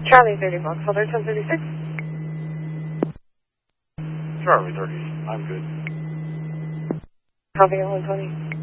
Charlie 30 Fox, Holder 1036. Charlie 30, I'm good. Copy at 120.